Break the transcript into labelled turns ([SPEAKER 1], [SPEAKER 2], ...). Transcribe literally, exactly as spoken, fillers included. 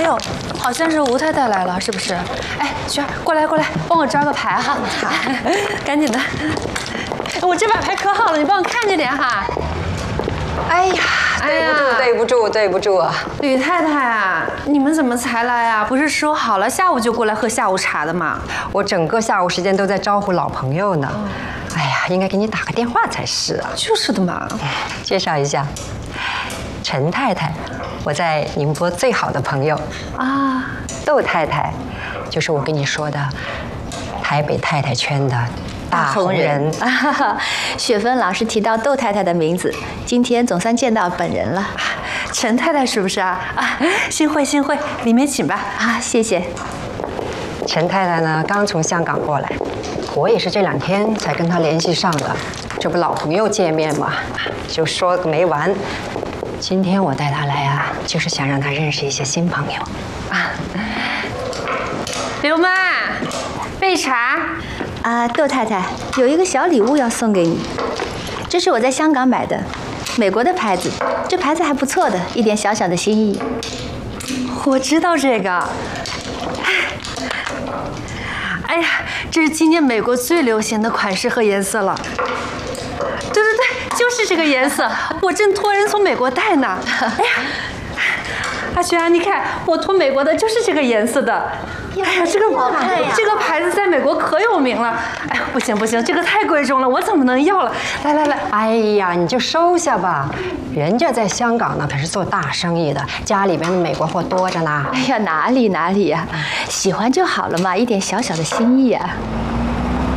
[SPEAKER 1] 呦，好像是吴太太来了，是不是？哎，雪儿，过来过来，帮我招个牌哈。好，赶紧的。我这把牌可好了，你帮我看着点哈。
[SPEAKER 2] 哎呀，对不住，对不住，对不住啊！
[SPEAKER 1] 吕太太啊，你们怎么才来啊？不是说好了下午就过来喝下午茶的吗？
[SPEAKER 2] 我整个下午时间都在招呼老朋友呢。哎呀，应该给你打个电话才是啊。
[SPEAKER 1] 就是的嘛。
[SPEAKER 2] 介绍一下，陈太太，我在宁波最好的朋友啊。窦太太，就是我跟你说的台北太太圈的大红人。
[SPEAKER 3] 啊，雪芬老师提到窦太太的名字，今天总算见到本人了。
[SPEAKER 1] 陈太太是不是啊？啊，幸会幸会，里面请吧。
[SPEAKER 3] 啊，谢谢。
[SPEAKER 2] 陈太太呢，刚从香港过来，我也是这两天才跟她联系上的，这不老朋友见面嘛，就说个没完。今天我带她来啊，就是想让她认识一些新朋友。啊，
[SPEAKER 1] 刘妈，备茶。
[SPEAKER 3] 啊，窦太太，有一个小礼物要送给你，这是我在香港买的，美国的牌子，这牌子还不错的，一点小小的心意。
[SPEAKER 1] 我知道这个。哎呀，这是今年美国最流行的款式和颜色了。对对对，就是这个颜色，我正托人从美国带呢。哎呀，阿雪啊，你看我托美国的就是这个颜色的。哎呀，这个这个牌子在美国可有名了。哎呀，不行不行，这个太贵重了，我怎么能要了？来来来，
[SPEAKER 2] 哎呀，你就收下吧。人家在香港呢可是做大生意的，家里边的美国货多着呢。
[SPEAKER 3] 哎呀，哪里哪里呀，喜欢就好了嘛，一点小小的心意啊。